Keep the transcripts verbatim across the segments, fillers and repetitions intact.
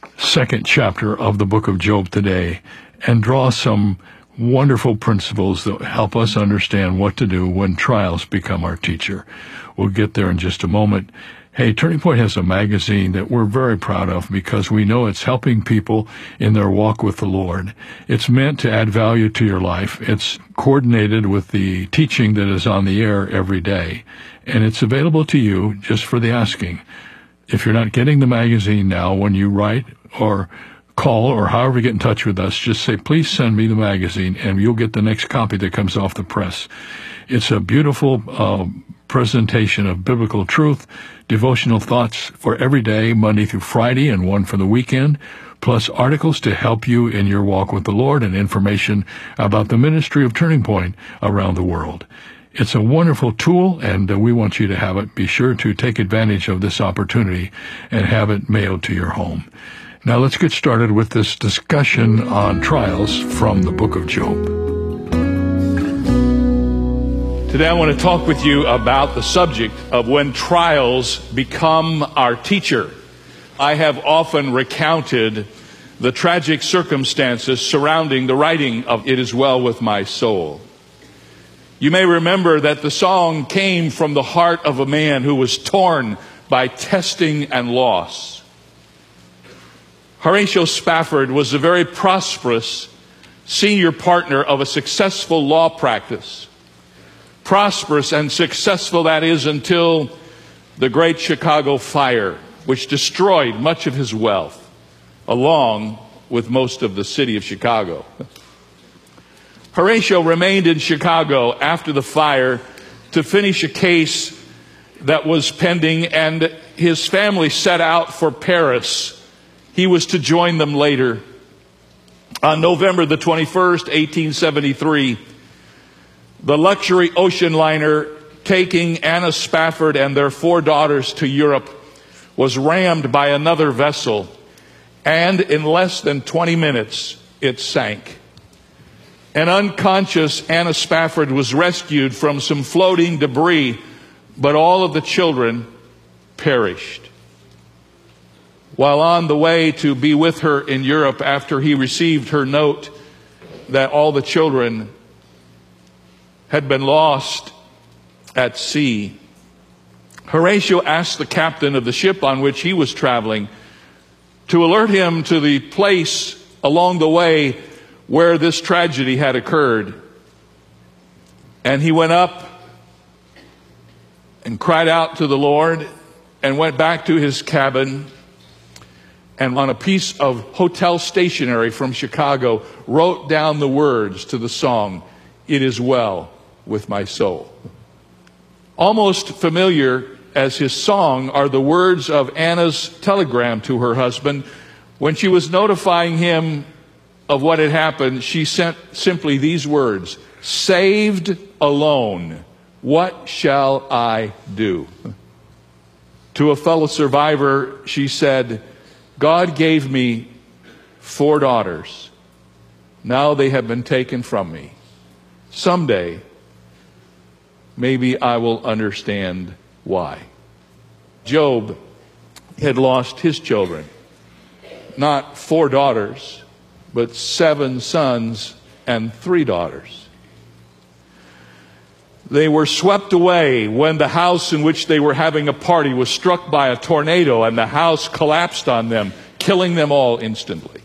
second chapter of the book of Job today and draw some wonderful principles that help us understand what to do when trials become our teacher. We'll get there in just a moment. Hey, Turning Point has a magazine that we're very proud of because we know it's helping people in their walk with the Lord. It's meant to add value to your life. It's coordinated with the teaching that is on the air every day, and it's available to you just for the asking. If you're not getting the magazine now, when you write or call or however you get in touch with us, just say, please send me the magazine, and you'll get the next copy that comes off the press. It's a beautiful uh, presentation of biblical truth, devotional thoughts for every day, Monday through Friday, and one for the weekend, plus articles to help you in your walk with the Lord and information about the ministry of Turning Point around the world. It's a wonderful tool, and uh, we want you to have it. Be sure to take advantage of this opportunity and have it mailed to your home. Now let's get started with this discussion on trials from the book of Job. Today I want to talk with you about the subject of when trials become our teacher. I have often recounted the tragic circumstances surrounding the writing of It Is Well With My Soul. You may remember that the song came from the heart of a man who was torn by testing and loss. Horatio Spafford was a very prosperous senior partner of a successful law practice. Prosperous and successful, that is, until the Great Chicago Fire, which destroyed much of his wealth, along with most of the city of Chicago. Horatio remained in Chicago after the fire to finish a case that was pending, and his family set out for Paris. He was to join them later. On November the twenty-first, eighteen seventy-three, the luxury ocean liner taking Anna Spafford and their four daughters to Europe was rammed by another vessel, and in less than twenty minutes, it sank. An unconscious Anna Spafford was rescued from some floating debris, but all of the children perished. While on the way to be with her in Europe after he received her note that all the children had been lost at sea, Horatio asked the captain of the ship on which he was traveling to alert him to the place along the way where this tragedy had occurred. And he went up and cried out to the Lord and went back to his cabin, and on a piece of hotel stationery from Chicago wrote down the words to the song, "It Is Well With My Soul." Almost familiar as his song are the words of Anna's telegram to her husband. When she was notifying him of what had happened, she sent simply these words, "Saved alone, what shall I do?" To a fellow survivor, she said, "God gave me four daughters. Now they have been taken from me. Someday, maybe I will understand why." Job had lost his children. Not four daughters, but seven sons and three daughters. They were swept away when the house in which they were having a party was struck by a tornado, and the house collapsed on them, killing them all instantly.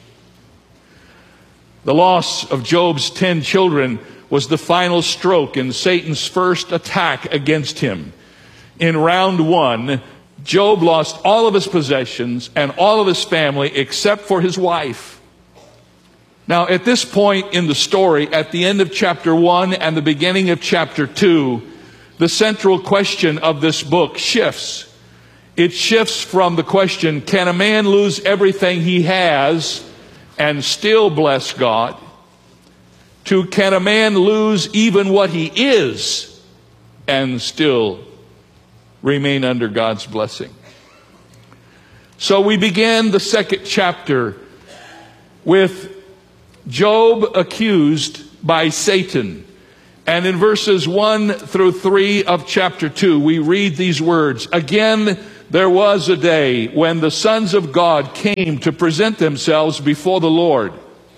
The loss of Job's ten children was the final stroke in Satan's first attack against him. In round one, Job lost all of his possessions and all of his family except for his wife. Now, at this point in the story, at the end of chapter one and the beginning of chapter two, the central question of this book shifts. It shifts from the question, can a man lose everything he has and still bless God, to can a man lose even what he is and still remain under God's blessing? So we began the second chapter with Job accused by Satan. And in verses one through three of chapter two, we read these words, "Again, there was a day when the sons of God came to present themselves before the Lord.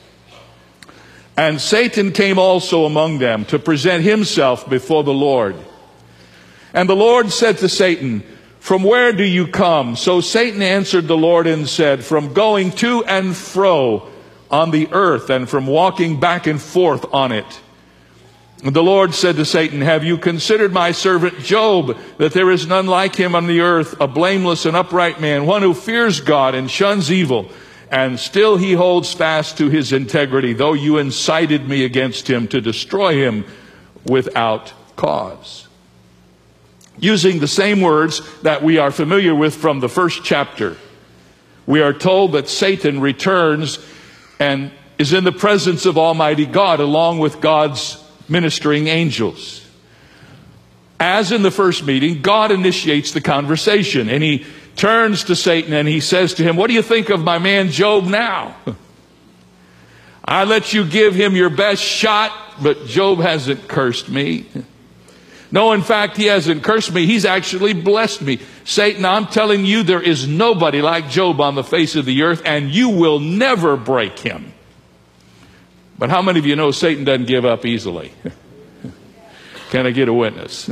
And Satan came also among them to present himself before the Lord. And the Lord said to Satan, "From where do you come?" So Satan answered the Lord and said, "From going to and fro on the earth, and from walking back and forth on it." And the Lord said to Satan, "Have you considered my servant Job, that there is none like him on the earth, a blameless and upright man, one who fears God and shuns evil? And still he holds fast to his integrity, though you incited me against him to destroy him without cause." Using the same words that we are familiar with from the first chapter, we are told that Satan returns and is in the presence of Almighty God along with God's ministering angels. As in the first meeting, God initiates the conversation, and he turns to Satan and he says to him, "What do you think of my man Job now? I let you give him your best shot, but Job hasn't cursed me. No, in fact, he hasn't cursed me. He's actually blessed me. Satan, I'm telling you, there is nobody like Job on the face of the earth, and you will never break him." But how many of you know Satan doesn't give up easily? Can I get a witness?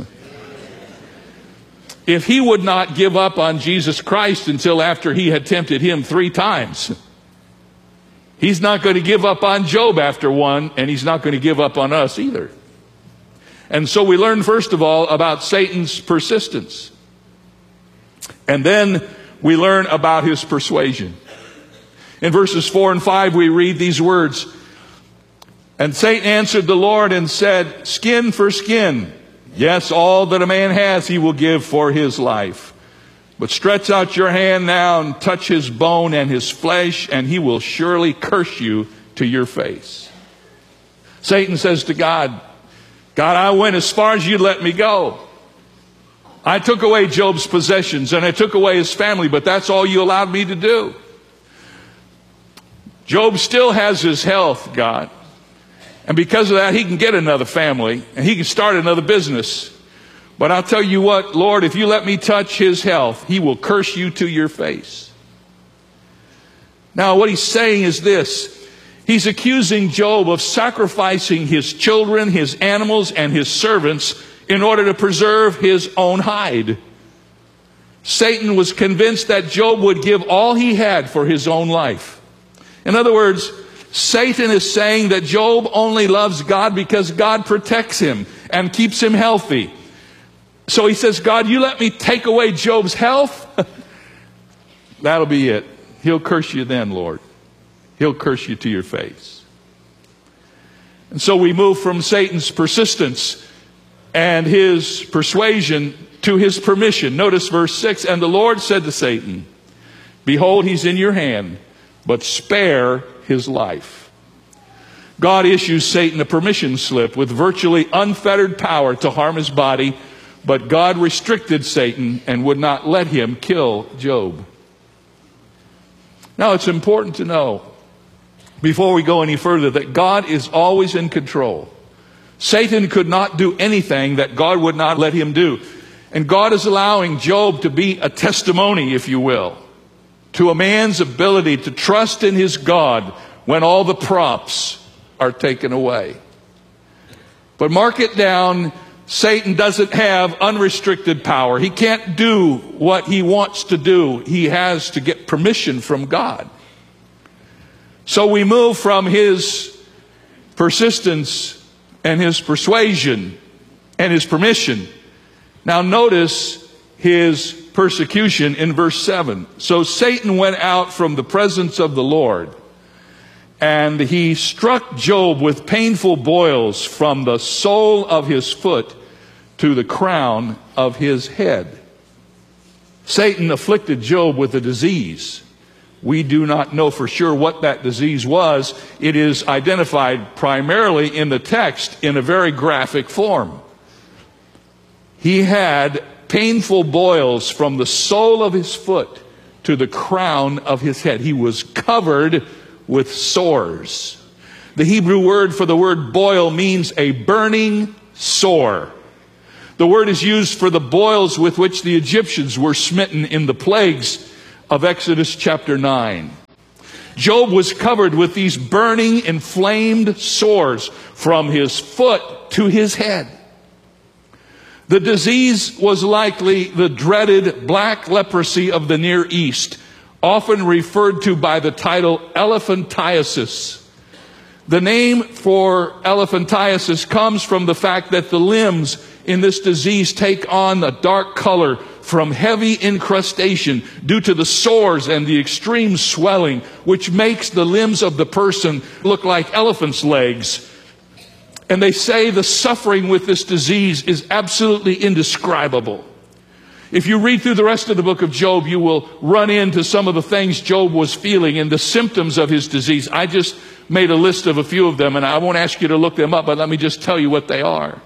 If he would not give up on Jesus Christ until after he had tempted him three times, he's not going to give up on Job after one, and he's not going to give up on us either. And so we learn, first of all, about Satan's persistence. And then we learn about his persuasion. In verses four and five, we read these words, "And Satan answered the Lord and said, skin for skin. Yes, all that a man has he will give for his life. But stretch out your hand now and touch his bone and his flesh, and he will surely curse you to your face." Satan says to God, "God, I went as far as you let me go. I took away Job's possessions and I took away his family, but that's all you allowed me to do. Job still has his health, God. And because of that, he can get another family and he can start another business. But I'll tell you what, Lord, if you let me touch his health, he will curse you to your face." Now, what he's saying is this. He's accusing Job of sacrificing his children, his animals, and his servants in order to preserve his own hide. Satan was convinced that Job would give all he had for his own life. In other words, Satan is saying that Job only loves God because God protects him and keeps him healthy. So he says, "God, you let me take away Job's health? That'll be it. He'll curse you then, Lord. He'll curse you to your face." And so we move from Satan's persistence and his persuasion to his permission. Notice verse six, "And the Lord said to Satan, behold, he's in your hand, but spare his life." God issues Satan a permission slip with virtually unfettered power to harm his body, but God restricted Satan and would not let him kill Job. Now, it's important to know, before we go any further, that God is always in control. Satan could not do anything that God would not let him do. And God is allowing Job to be a testimony, if you will, to a man's ability to trust in his God when all the props are taken away. But mark it down, Satan doesn't have unrestricted power. He can't do what he wants to do. He has to get permission from God. So we move from his persistence and his persuasion and his permission. Now notice his persecution in verse seven. "So Satan went out from the presence of the Lord, and he struck Job with painful boils from the sole of his foot to the crown of his head." Satan afflicted Job with a disease. We do not know for sure what that disease was. It is identified primarily in the text in a very graphic form. He had painful boils from the sole of his foot to the crown of his head. He was covered with sores. The Hebrew word for the word boil means a burning sore. The word is used for the boils with which the Egyptians were smitten in the plagues of Exodus chapter nine. Job was covered with these burning, inflamed sores from his foot to his head. The disease was likely the dreaded black leprosy of the Near East, often referred to by the title elephantiasis. The name for elephantiasis comes from the fact that the limbs in this disease take on a dark color from heavy incrustation due to the sores and the extreme swelling, which makes the limbs of the person look like elephant's legs. And they say the suffering with this disease is absolutely indescribable. If you read through the rest of the book of Job, you will run into some of the things Job was feeling and the symptoms of his disease. I just made a list of a few of them, and I won't ask you to look them up, but let me just tell you what they are.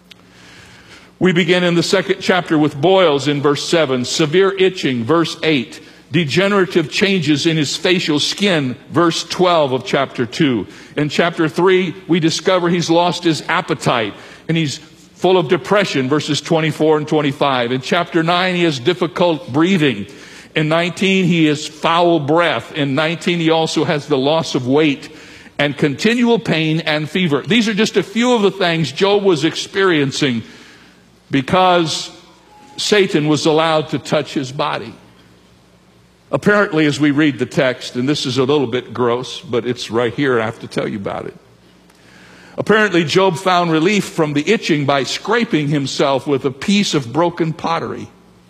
We begin in the second chapter with boils in verse seven, severe itching, verse eight, degenerative changes in his facial skin, verse twelve of chapter two. In chapter three, we discover he's lost his appetite, and he's full of depression, verses twenty-four and twenty-five. In chapter nine, he has difficult breathing. In nineteen, he has foul breath. In nineteen, he also has the loss of weight and continual pain and fever. These are just a few of the things Job was experiencing because Satan was allowed to touch his body. Apparently, as we read the text, and this is a little bit gross, but it's right here, I have to tell you about it. Apparently, Job found relief from the itching by scraping himself with a piece of broken pottery.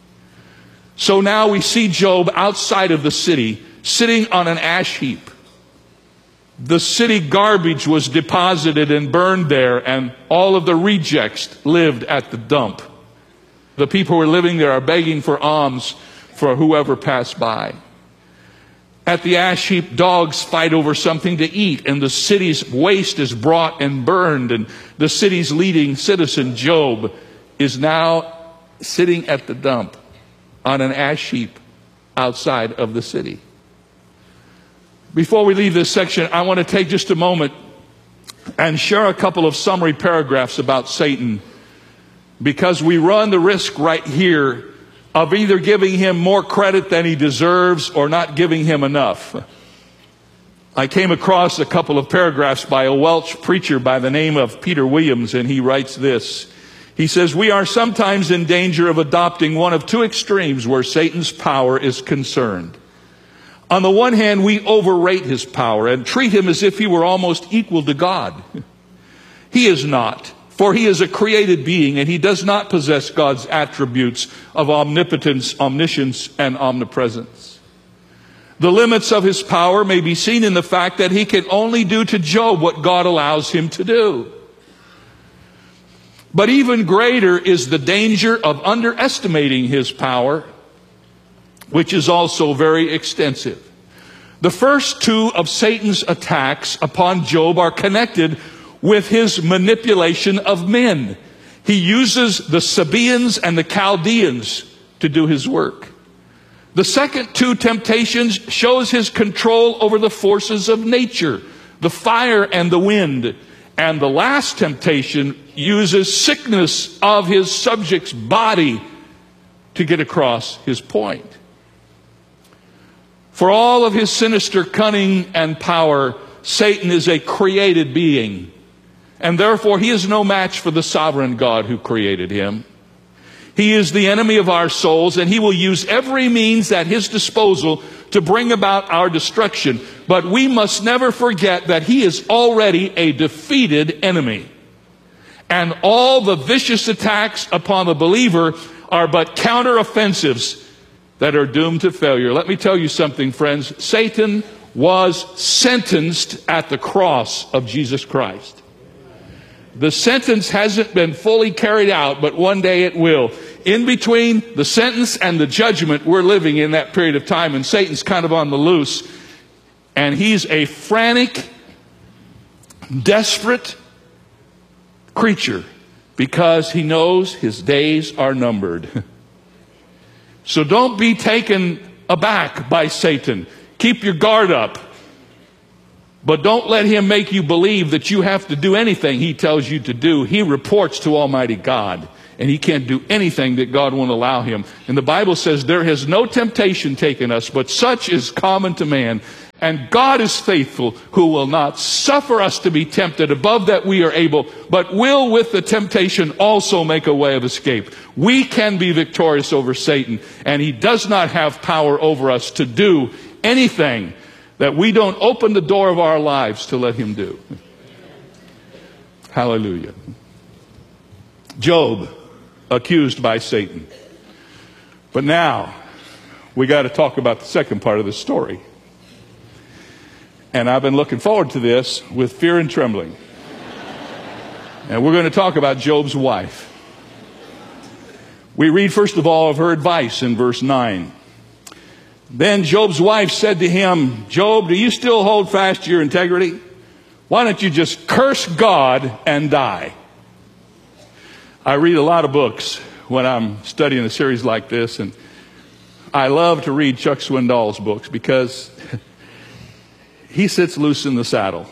So now we see Job outside of the city, sitting on an ash heap. The city garbage was deposited and burned there, and all of the rejects lived at the dump. The people who are living there are begging for alms for whoever passed by. At the ash heap, dogs fight over something to eat, and the city's waste is brought and burned, and the city's leading citizen, Job, is now sitting at the dump on an ash heap outside of the city. Before we leave this section, I want to take just a moment and share a couple of summary paragraphs about Satan, because we run the risk right here of either giving him more credit than he deserves or not giving him enough. I came across a couple of paragraphs by a Welsh preacher by the name of Peter Williams, and he writes this. He says, "We are sometimes in danger of adopting one of two extremes where Satan's power is concerned. On the one hand, we overrate his power and treat him as if he were almost equal to God. He is not, for he is a created being, and he does not possess God's attributes of omnipotence, omniscience, and omnipresence. The limits of his power may be seen in the fact that he can only do to Job what God allows him to do. But even greater is the danger of underestimating his power, which is also very extensive. The first two of Satan's attacks upon Job are connected with his manipulation of men. He uses the Sabaeans and the Chaldeans to do his work. The second two temptations shows his control over the forces of nature, the fire and the wind. And the last temptation uses sickness of his subject's body to get across his point. For all of his sinister cunning and power, Satan is a created being, and therefore he is no match for the sovereign God who created him. He is the enemy of our souls, and he will use every means at his disposal to bring about our destruction. But we must never forget that he is already a defeated enemy, and all the vicious attacks upon the believer are but counteroffensives that are doomed to failure. Let me tell you something, friends. Satan was sentenced at the cross of Jesus Christ. The sentence hasn't been fully carried out, but one day it will. In between the sentence and the judgment, we're living in that period of time, and Satan's kind of on the loose. And he's a frantic, desperate creature because he knows his days are numbered. So don't be taken aback by Satan. Keep your guard up. But don't let him make you believe that you have to do anything he tells you to do. He reports to Almighty God, and he can't do anything that God won't allow him. And the Bible says, there has no temptation taken us, but such is common to man. And God is faithful, who will not suffer us to be tempted above that we are able, but will with the temptation also make a way of escape. We can be victorious over Satan, and he does not have power over us to do anything that we don't open the door of our lives to let him do. Hallelujah. Job, accused by Satan. But now, we got to talk about the second part of the story. And I've been looking forward to this with fear and trembling. And we're going to talk about Job's wife. We read first of all of her advice in verse nine. Then Job's wife said to him, Job, do you still hold fast to your integrity? Why don't you just curse God and die? I read a lot of books when I'm studying a series like this, and I love to read Chuck Swindoll's books because he sits loose in the saddle.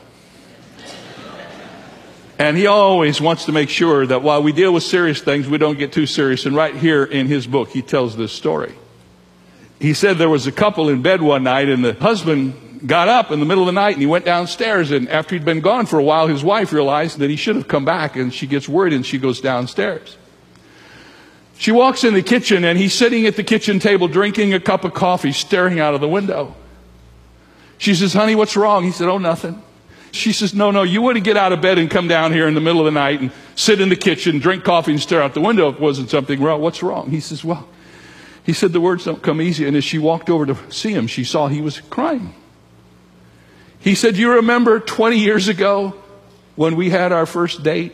And he always wants to make sure that while we deal with serious things, we don't get too serious. And right here in his book, he tells this story. He said there was a couple in bed one night, and the husband got up in the middle of the night and he went downstairs. And after he'd been gone for a while, his wife realized that he should have come back, and she gets worried and she goes downstairs. She walks in the kitchen, and he's sitting at the kitchen table drinking a cup of coffee, staring out of the window. She says, honey, what's wrong? He said, oh, nothing. She says, no, no, you wouldn't get out of bed and come down here in the middle of the night and sit in the kitchen, drink coffee and stare out the window if it wasn't something wrong. What's wrong? He says, well, he said, the words don't come easy. And as she walked over to see him, she saw he was crying. He said, you remember twenty years ago when we had our first date?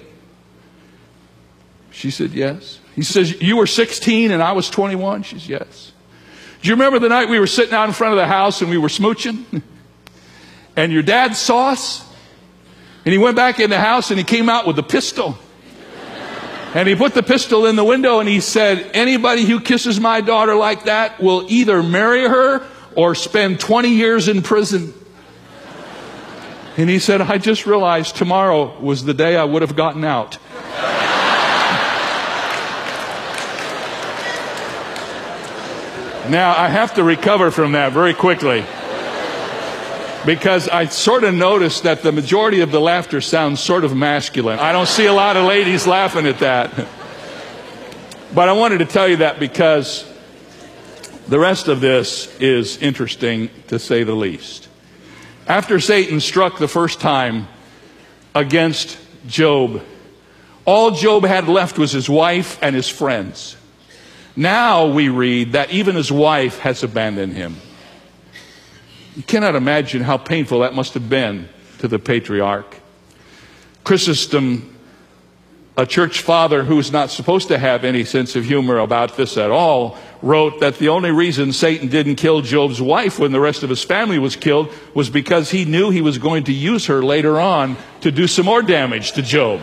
She said, yes. He says, you were sixteen and I was twenty-one? She says, yes. Do you remember the night we were sitting out in front of the house and we were smooching? And your dad saw us? And he went back in the house and he came out with a pistol. And he put the pistol in the window and he said, anybody who kisses my daughter like that will either marry her or spend twenty years in prison. And he said, I just realized tomorrow was the day I would have gotten out. Now, I have to recover from that very quickly, because I sort of noticed that the majority of the laughter sounds sort of masculine. I don't see a lot of ladies laughing at that. But I wanted to tell you that because the rest of this is interesting, to say the least. After Satan struck the first time against Job, all Job had left was his wife and his friends. Now we read that even his wife has abandoned him. You cannot imagine how painful that must have been to the patriarch. Chrysostom, a church father who is not supposed to have any sense of humor about this at all, wrote that the only reason Satan didn't kill Job's wife when the rest of his family was killed was because he knew he was going to use her later on to do some more damage to Job.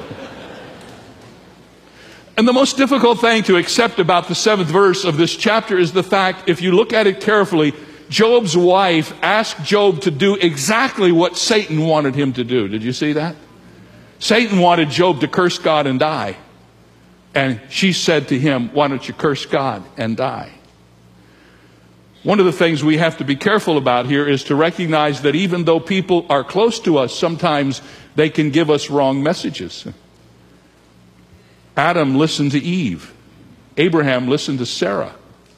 And the most difficult thing to accept about the seventh verse of this chapter is the fact, if you look at it carefully, Job's wife asked Job to do exactly what Satan wanted him to do. Did you see that? Satan wanted Job to curse God and die. And she said to him, why don't you curse God and die? One of the things we have to be careful about here is to recognize that even though people are close to us, sometimes they can give us wrong messages. Adam listened to Eve. Abraham listened to Sarah.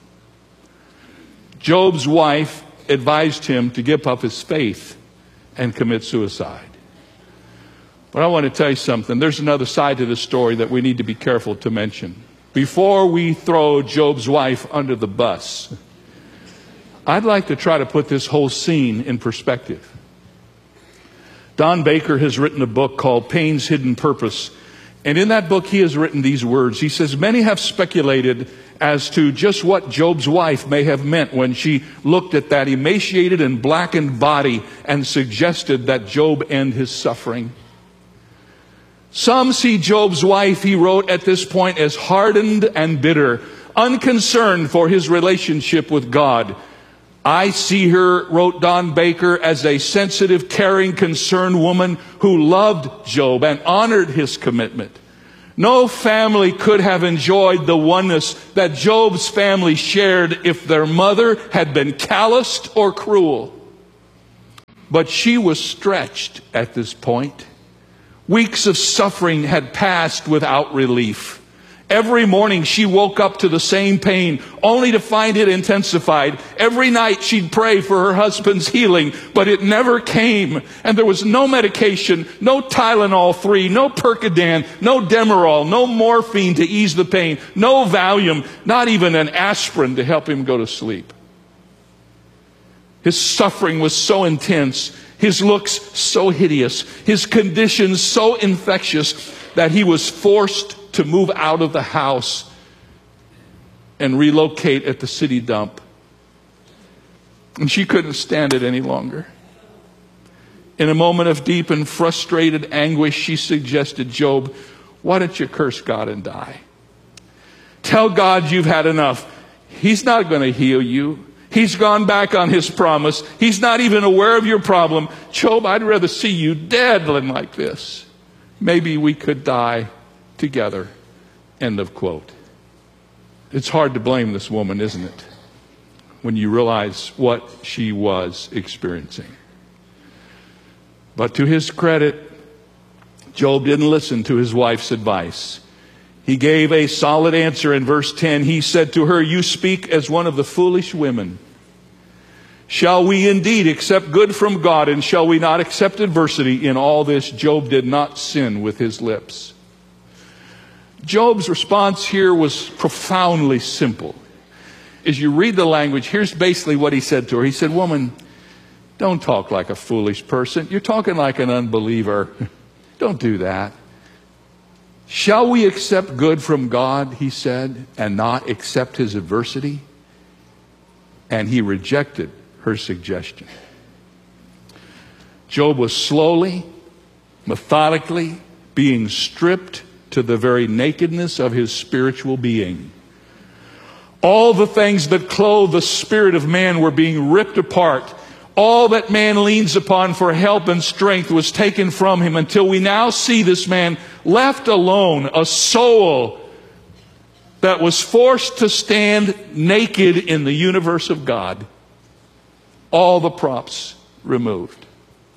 Job's wife advised him to give up his faith and commit suicide. But I want to tell you something. There's another side to this story that we need to be careful to mention. Before we throw Job's wife under the bus, I'd like to try to put this whole scene in perspective. Don Baker has written a book called Pain's Hidden Purpose. And in that book, he has written these words. He says, many have speculated as to just what Job's wife may have meant when she looked at that emaciated and blackened body and suggested that Job end his suffering. Some see Job's wife, he wrote at this point, as hardened and bitter, unconcerned for his relationship with God. I see her, wrote Don Baker, as a sensitive, caring, concerned woman who loved Job and honored his commitment. No family could have enjoyed the oneness that Job's family shared if their mother had been calloused or cruel. But she was stretched at this point. Weeks of suffering had passed without relief. Every morning she woke up to the same pain, only to find it intensified. Every night she'd pray for her husband's healing, but it never came. And there was no medication, no Tylenol three, no Percodan, no Demerol, no morphine to ease the pain, no Valium, not even an aspirin to help him go to sleep. His suffering was so intense, his looks so hideous, his condition so infectious that he was forced to move out of the house and relocate at the city dump. And she couldn't stand it any longer. In a moment of deep and frustrated anguish, she suggested, Job, why don't you curse God and die? Tell God you've had enough. He's not going to heal you. He's gone back on his promise. He's not even aware of your problem. Job, I'd rather see you dead than like this. Maybe we could die together. End of quote. It's hard to blame this woman, isn't it, when you realize what she was experiencing. But to his credit, Job didn't listen to his wife's advice. He gave a solid answer in verse ten. He said to her, you speak as one of the foolish women. Shall we indeed accept good from God, and shall we not accept adversity? In all this, Job did not sin with his lips. Job's response here was profoundly simple. As you read the language, here's basically what he said to her. He said, woman, don't talk like a foolish person. You're talking like an unbeliever. Don't do that. Shall we accept good from God, he said, and not accept his adversity? And he rejected her suggestion. Job was slowly, methodically being stripped to the very nakedness of his spiritual being. All the things that clothe the spirit of man were being ripped apart. All that man leans upon for help and strength was taken from him, until we now see this man left alone, a soul that was forced to stand naked in the universe of God. All the props removed.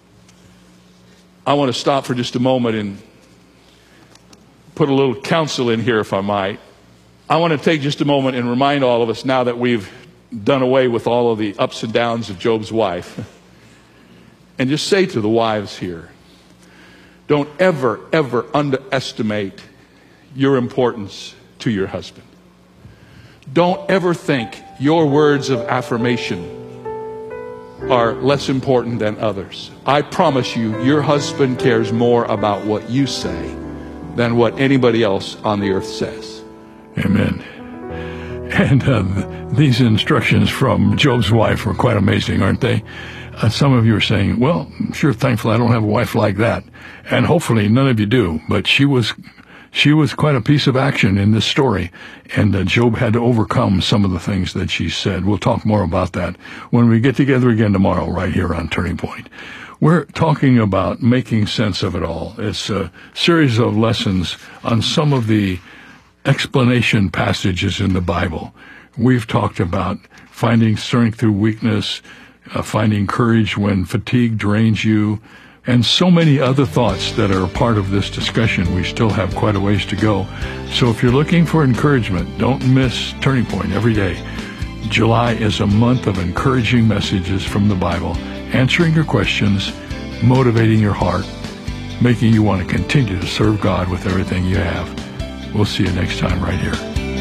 I want to stop for just a moment and put a little counsel in here, if I might. I want to take just a moment and remind all of us, now that we've done away with all of the ups and downs of Job's wife, and just say to the wives here, don't ever, ever underestimate your importance to your husband. Don't ever think your words of affirmation are less important than others. I promise you, your husband cares more about what you say than what anybody else on the earth says. Amen. And uh, these instructions from Job's wife were quite amazing, aren't they? Uh, some of you are saying, well, I'm sure thankful I don't have a wife like that. And hopefully none of you do. But she was she was quite a piece of action in this story. And uh, Job had to overcome some of the things that she said. We'll talk more about that when we get together again tomorrow right here on Turning Point. We're talking about making sense of it all. It's a series of lessons on some of the explanation passages in the Bible. We've talked about finding strength through weakness, uh, finding courage when fatigue drains you, and so many other thoughts that are a part of this discussion. We still have quite a ways to go. So if you're looking for encouragement, don't miss Turning Point every day. July is a month of encouraging messages from the Bible, answering your questions, motivating your heart, making you want to continue to serve God with everything you have. We'll see you next time right here.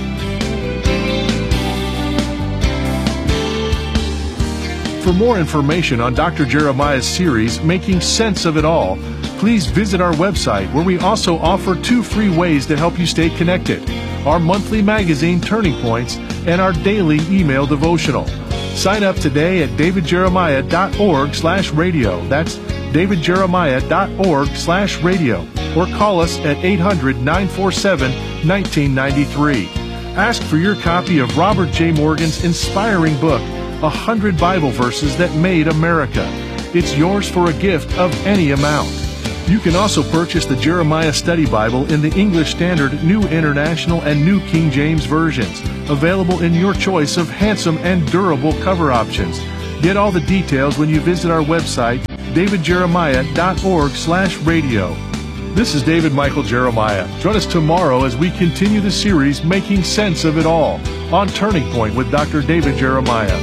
For more information on Doctor Jeremiah's series, Making Sense of It All, please visit our website, where we also offer two free ways to help you stay connected: our monthly magazine, Turning Points, and our daily email devotional. Sign up today at davidjeremiah.org slash radio. That's davidjeremiah.org slash radio. Or call us at eight hundred, nine four seven, one nine nine three. Ask for your copy of Robert J. Morgan's inspiring book, one hundred Bible Verses That Made America. It's yours for a gift of any amount. You can also purchase the Jeremiah Study Bible in the English Standard, New International, and New King James versions, available in your choice of handsome and durable cover options. Get all the details when you visit our website, david jeremiah dot org slash radio. This is David Michael Jeremiah. Join us tomorrow as we continue the series Making Sense of It All on Turning Point with Doctor David Jeremiah.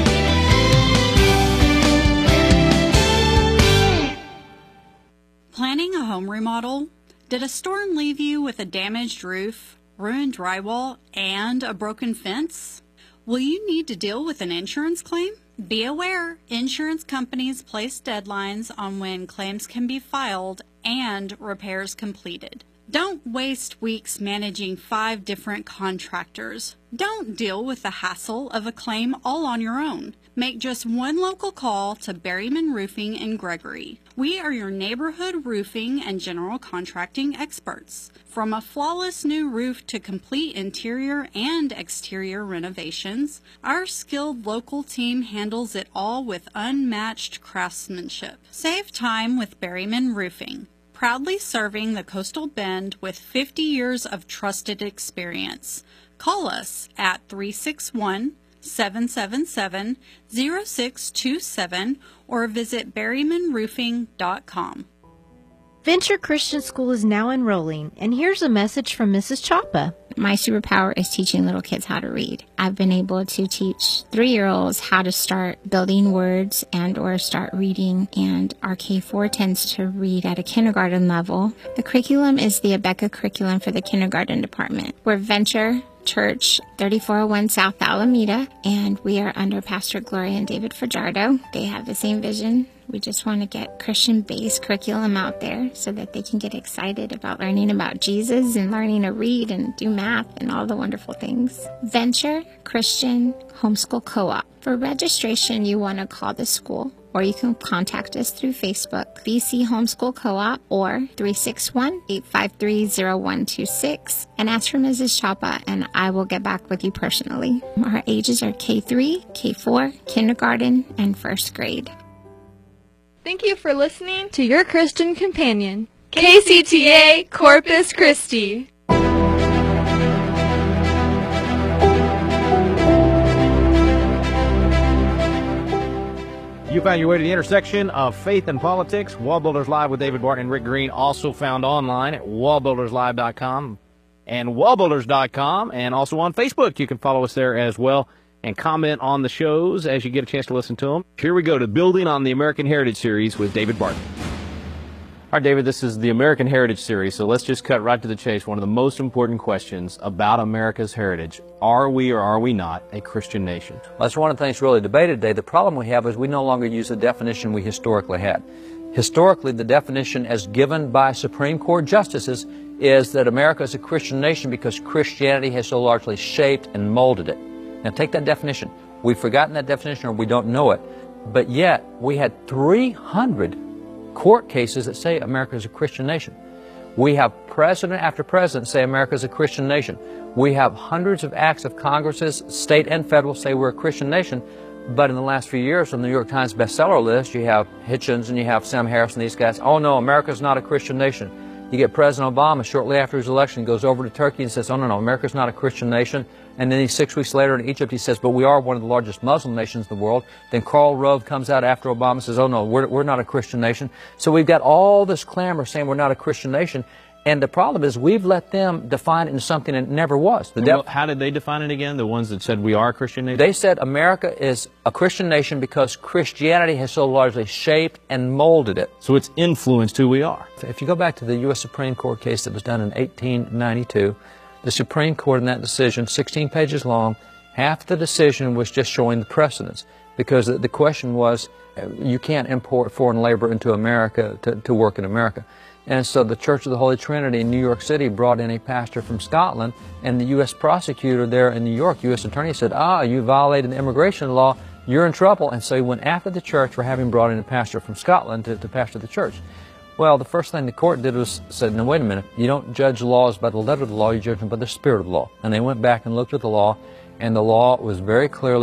Planning a home remodel? Did a storm leave you with a damaged roof, ruined drywall, and a broken fence? Will you need to deal with an insurance claim? Be aware, insurance companies place deadlines on when claims can be filed and repairs completed. Don't waste weeks managing five different contractors. Don't deal with the hassle of a claim all on your own. Make just one local call to Berryman Roofing in Gregory. We are your neighborhood roofing and general contracting experts. From a flawless new roof to complete interior and exterior renovations, our skilled local team handles it all with unmatched craftsmanship. Save time with Berryman Roofing, proudly serving the Coastal Bend with fifty years of trusted experience. Call us at three six one, seven seven seven, zero six two seven or visit berryman roofing dot com. Venture Christian School is now enrolling, and here's a message from Missus Chapa. My superpower is teaching little kids how to read. I've been able to teach three-year-olds how to start building words and or start reading, and our K four tends to read at a kindergarten level. The curriculum is the Abeka curriculum for the kindergarten department. We're Venture Church, thirty-four oh one South Alameda, and we are under Pastor Gloria and David Fajardo. They have the same vision. We just want to get Christian-based curriculum out there so that they can get excited about learning about Jesus and learning to read and do math and all the wonderful things. Venture Christian Homeschool Co-op. For registration, you want to call the school, or you can contact us through Facebook, V C Homeschool Co-op, or three six one, eight five three, zero one two six, and ask for Missus Chapa, and I will get back with you personally. Our ages are K three, K four, kindergarten, and first grade. Thank you for listening to Your Christian Companion, K C T A Corpus Christi. You found your way to the intersection of faith and politics. Wall Builders Live with David Barton and Rick Green, also found online at wall builders live dot com and wall builders dot com, and also on Facebook. You can follow us there as well and comment on the shows as you get a chance to listen to them. Here we go to Building on the American Heritage Series with David Barton. All right, David, this is the American Heritage Series, so let's just cut right to the chase. One of the most important questions about America's heritage: are we or are we not a Christian nation? Well, that's one of the things really debated today. The problem we have is we no longer use the definition we historically had. Historically, the definition as given by Supreme Court justices is that America is a Christian nation because Christianity has so largely shaped and molded it. Now take that definition. We've forgotten that definition or we don't know it, but yet we had three hundred court cases that say America is a Christian nation. We have president after president say America is a Christian nation. We have hundreds of acts of Congresses, state and federal, say we're a Christian nation. But in the last few years on the New York Times bestseller list, you have Hitchens and you have Sam Harris and these guys. Oh no, America's not a Christian nation. You get President Obama shortly after his election goes over to Turkey and says, oh no, no, America's not a Christian nation. And then he, six weeks later in Egypt he says, but we are one of the largest Muslim nations in the world. Then Karl Rove comes out after Obama and says, oh no, we're, we're not a Christian nation. So we've got all this clamor saying we're not a Christian nation. And the problem is we've let them define it into something it never was. The well, how did they define it again, the ones that said we are a Christian nation? They said America is a Christian nation because Christianity has so largely shaped and molded it. So it's influenced who we are. If you go back to the U S Supreme Court case that was done in eighteen ninety-two, the Supreme Court in that decision, sixteen pages long, half the decision was just showing the precedents. Because the, the question was, you can't import foreign labor into America to, to work in America. And so the Church of the Holy Trinity in New York City brought in a pastor from Scotland, and the U S prosecutor there in New York, U S attorney, said, ah, you violated the immigration law, you're in trouble. And so he went after the church for having brought in a pastor from Scotland to, to pastor the church. Well, the first thing the court did was said, no, wait a minute, you don't judge laws by the letter of the law, you judge them by the spirit of the law. And they went back and looked at the law, and the law was very clearly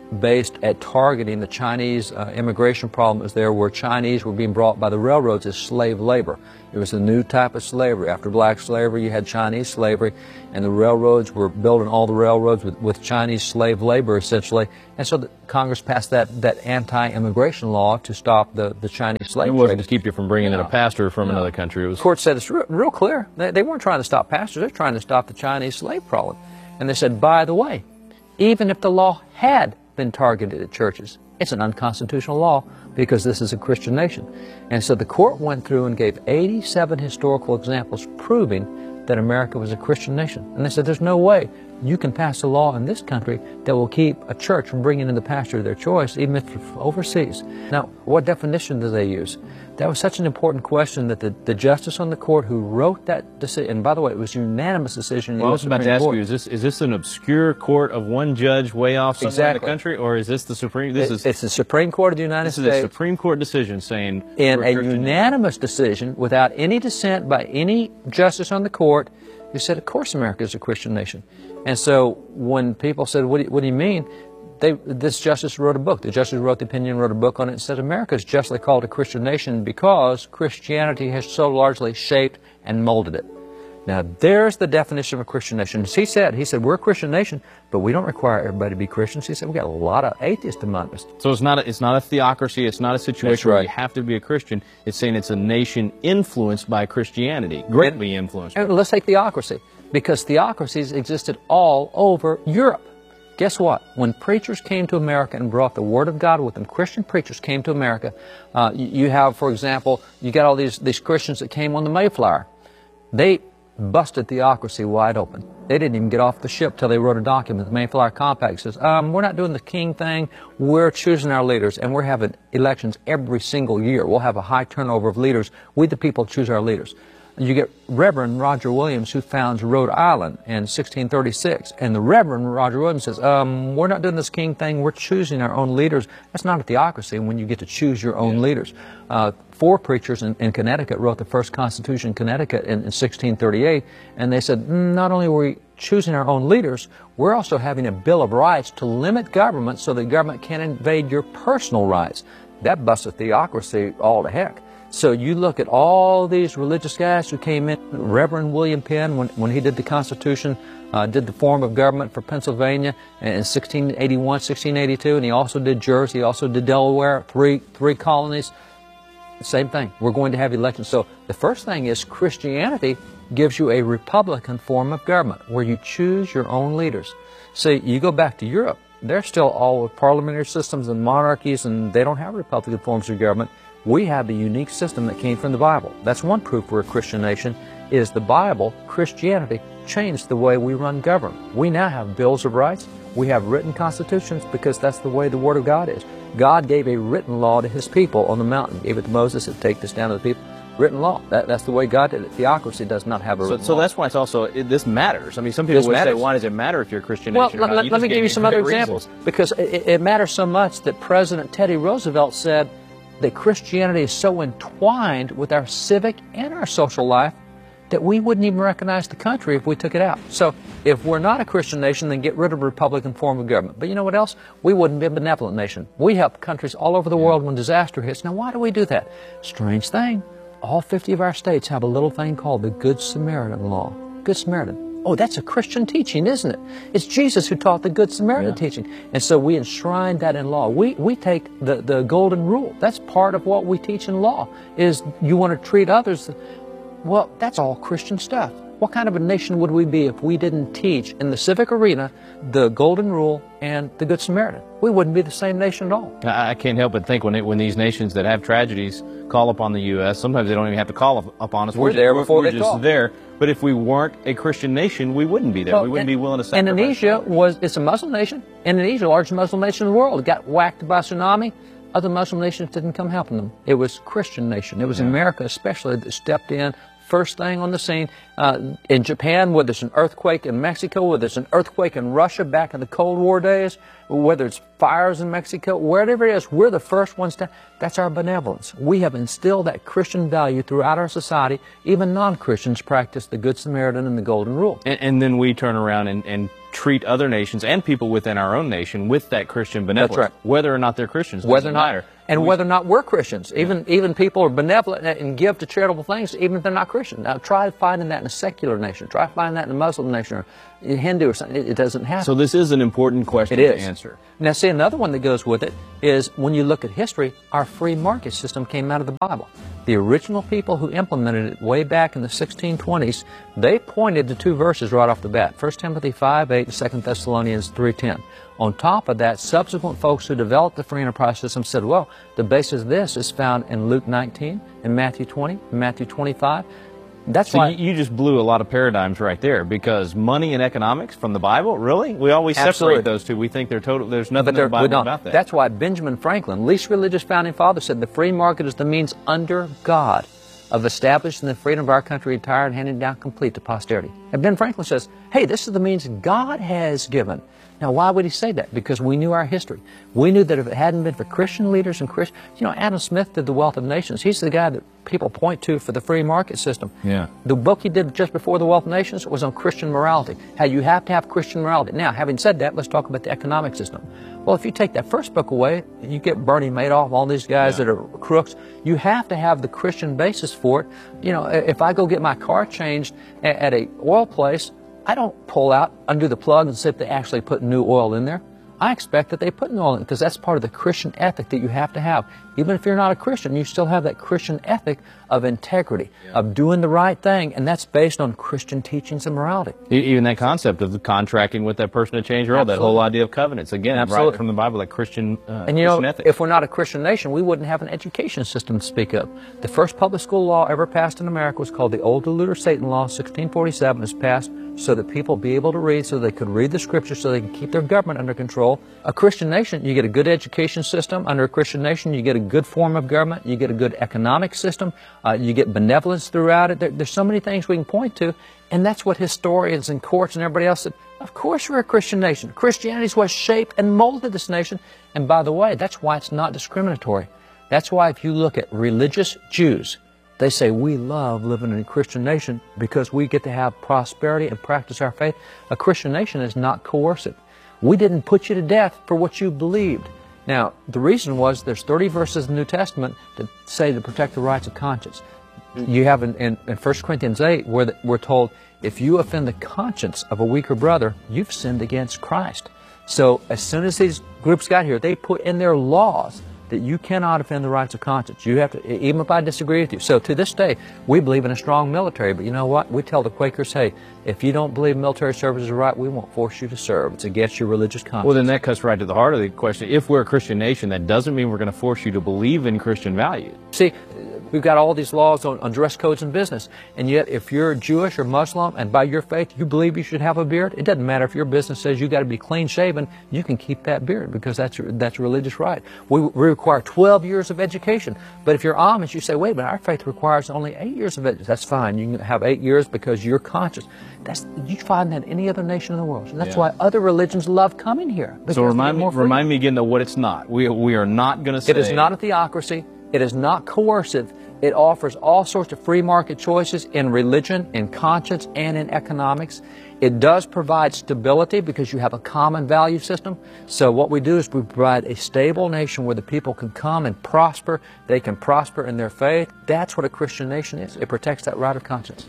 based at targeting the Chinese uh, immigration problem that was there, where Chinese were being brought by the railroads as slave labor. It was a new type of slavery. After black slavery, you had Chinese slavery, and the railroads were building all the railroads with, with Chinese slave labor, essentially. And so the, Congress passed that, that anti-immigration law to stop the, the Chinese slave trade. It wasn't trade. to keep you from bringing No. in a pastor from No. another country. It was The court said it's real, real clear. They, they weren't trying to stop pastors. They're trying to stop the Chinese slave problem. And they said, by the way, even if the law had been targeted at churches, it's an unconstitutional law because this is a Christian nation. And so the court went through and gave eighty-seven historical examples proving that America was a Christian nation. And they said there's no way you can pass a law in this country that will keep a church from bringing in the pastor of their choice, even if it's overseas. Now, what definition do they use? That was such an important question that the, the justice on the court who wrote that decision, and by the way, it was a unanimous decision in the Well, I U S was about to Supreme ask Court. you, is this is this an obscure court of one judge way off somewhere in Exactly. the country, or is this the Supreme? This It- is it's the Supreme Court of the United this is States. a Supreme Court decision saying in we're a Christian. unanimous decision without any dissent by any justice on the court, who said, of course America is a Christian nation. And so when people said, what do you, what do you mean? They, this justice wrote a book. The justice wrote the opinion, wrote a book on it, and said America is justly called a Christian nation because Christianity has so largely shaped and molded it. Now, there's the definition of a Christian nation. As he said, he said, we're a Christian nation, but we don't require everybody to be Christians. He said, we've got a lot of atheists among us. So it's not a, it's not a theocracy. It's not a situation That's where right. you have to be a Christian. It's saying it's a nation influenced by Christianity, greatly influenced. And let's take theocracy, because theocracies existed all over Europe. Guess what? When preachers came to America and brought the Word of God with them, Christian preachers came to America. Uh, you, you have, for example, you got all these, these Christians that came on the Mayflower. They busted theocracy wide open. They didn't even get off the ship till they wrote a document, the Mayflower Compact. It says, um, we're not doing the king thing. We're choosing our leaders, and we're having elections every single year. We'll have a high turnover of leaders. We, the people, choose our leaders. You get Reverend Roger Williams, who founds Rhode Island in sixteen thirty-six. And the Reverend Roger Williams says, um, we're not doing this king thing. We're choosing our own leaders. That's not a theocracy when you get to choose your own leaders. Uh, four preachers in, in Connecticut wrote the first Constitution in Connecticut in, in sixteen thirty-eight. And they said, mm, not only were we choosing our own leaders, we're also having a Bill of Rights to limit government so the government can't invade your personal rights. That busted theocracy all to heck. So you look at all these religious guys who came in. Reverend William Penn, when, when he did the Constitution, uh, did the form of government for Pennsylvania in sixteen eighty-one, sixteen eighty-two, and he also did Jersey, he also did Delaware, three, three colonies. Same thing. We're going to have elections. So the first thing is Christianity gives you a Republican form of government where you choose your own leaders. See, you go back to Europe, they're still all with parliamentary systems and monarchies, and they don't have Republican forms of government. We have the unique system that came from the Bible. That's one proof we're a Christian nation, is the Bible, Christianity, changed the way we run government. We now have bills of rights. We have written constitutions because that's the way the Word of God is. God gave a written law to His people on the mountain. Gave it to Moses, said, take this down to the people. Written law. That, that's the way God did it. Theocracy does not have a So, written so law. that's why it's also, it, this matters. I mean, some people This would matters. say, why does it matter if you're a Christian Well, nation or let, not? let, let just me gave give you some other great examples, reasons. because it, it matters so much that President Teddy Roosevelt said that Christianity is so entwined with our civic and our social life that we wouldn't even recognize the country if we took it out. So if we're not a Christian nation, then get rid of the Republican form of government. But you know what else? We wouldn't be a benevolent nation. We help countries all over the world when disaster hits. Now, why do we do that? Strange thing. All fifty of our states have a little thing called the Good Samaritan law. Good Samaritan. Oh, that's a Christian teaching, isn't it? It's Jesus who taught the Good Samaritan Yeah. teaching. And so we enshrine that in law. We, we take the, the golden rule. That's part of what we teach in law, is you want to treat others. Well, that's all Christian stuff. What kind of a nation would we be if we didn't teach in the civic arena the Golden Rule and the Good Samaritan? We wouldn't be the same nation at all. I I can't help but think when it, when these nations that have tragedies call upon the U S, sometimes they don't even have to call up- upon us. We're just- there before we're they just call. there. But if we weren't a Christian nation, we wouldn't be there. Well, we wouldn't in- be willing to sacrifice. Indonesia was, it's a Muslim nation. Indonesia, the largest Muslim nation in the world, got whacked by a tsunami. Other Muslim nations didn't come helping them. It was a Christian nation. It was America especially that stepped in, first thing on the scene. Uh, in Japan, whether it's an earthquake in Mexico, whether it's an earthquake in Russia back in the Cold War days, whether it's fires in Mexico, wherever it is, we're the first ones to. That's our benevolence. We have instilled that Christian value throughout our society. Even non-Christians practice the Good Samaritan and the Golden Rule. And, and then we turn around and, and treat other nations and people within our own nation with that Christian benevolence. That's right. Whether or not they're Christians doesn't whether or not, matter. And we, whether or not we're Christians. Even yeah. even people are benevolent and give to charitable things, even if they're not Christian. Now, try finding that in a secular nation. Try finding that in a Muslim nation or a Hindu or something. It, it doesn't happen. So this is an important question it is. to answer. Now, see, another one that goes with it is when you look at history, our free market system came out of the Bible. The original people who implemented it way back in the sixteen twenties, they pointed to two verses right off the bat. First Timothy five eight and Second Thessalonians three ten. On top of that, subsequent folks who developed the free enterprise system said, well, the basis of this is found in Luke nineteen, in Matthew twenty, in Matthew twenty-five. That's so why you, you just blew a lot of paradigms right there, because money and economics from the Bible, really? We always Absolutely. separate those two. We think they're total. There's nothing But in the Bible we don't. about that. That's why Benjamin Franklin, least religious founding father, said the free market is the means under God of establishing the freedom of our country entire and handing down complete to posterity. And Ben Franklin says, hey, this is the means God has given. Now, why would he say that? Because we knew our history. We knew that if it hadn't been for Christian leaders and Christian, you know, Adam Smith did The Wealth of Nations. He's the guy that people point to for the free market system. Yeah. The book he did just before The Wealth of Nations was on Christian morality. How you have to have Christian morality. Now, having said that, let's talk about the economic system. Well, if you take that first book away, you get Bernie Madoff, all these guys yeah. that are crooks. You have to have the Christian basis for it. You know, if I go get my car changed at a oil place, I don't pull out, undo the plug, and see if they actually put new oil in there. I expect that they put new oil in, because that's part of the Christian ethic that you have to have. Even if you're not a Christian, you still have that Christian ethic of integrity, yeah. of doing the right thing, and that's based on Christian teachings and morality. Even that concept of contracting with that person to change your oil, that whole idea of covenants, again, Absolutely. right from the Bible, like Christian uh, And you Christian know, ethic. if we're not a Christian nation, we wouldn't have an education system to speak of. The first public school law ever passed in America was called the Old Deluder Satan Law, sixteen forty-seven. It was passed so that people be able to read, so they could read the Scriptures, so they can keep their government under control. A Christian nation, you get a good education system. Under a Christian nation, you get a good form of government. You get a good economic system. Uh, you get benevolence throughout it. There, there's so many things we can point to, and that's what historians and courts and everybody else said. Of course we're a Christian nation. Christianity is what shaped and molded this nation. And by the way, that's why it's not discriminatory. That's why if you look at religious Jews, they say, we love living in a Christian nation because we get to have prosperity and practice our faith. A Christian nation is not coercive. We didn't put you to death for what you believed. Now, the reason was there's thirty verses in the New Testament that say to protect the rights of conscience. You have in, in, in First Corinthians eight where the, we're told, if you offend the conscience of a weaker brother, you've sinned against Christ. So as soon as these groups got here, they put in their laws that you cannot offend the rights of conscience. You have to, even if I disagree with you. So to this day, we believe in a strong military, but you know what? We tell the Quakers, hey, if you don't believe military service is right, we won't force you to serve. It's against your religious conscience. Well, then that cuts right to the heart of the question. If we're a Christian nation, that doesn't mean we're going to force you to believe in Christian values. See, we've got all these laws on, on dress codes in business, and yet if you're Jewish or Muslim and by your faith you believe you should have a beard, it doesn't matter if your business says you got to be clean shaven, you can keep that beard because that's your, that's a religious right. We, we require twelve years of education, but if you're Amish, you say, wait a minute, our faith requires only eight years of education. That's fine. You can have eight years because you're conscious. That's, you find that in any other nation in the world. And that's yeah. why other religions love coming here. So remind me, remind me again though what it's not. We, we are not going to say. It is not a theocracy. It is not coercive. It offers all sorts of free market choices in religion, in conscience, and in economics. It does provide stability because you have a common value system. So what we do is we provide a stable nation where the people can come and prosper. They can prosper in their faith. That's what a Christian nation is. It protects that right of conscience.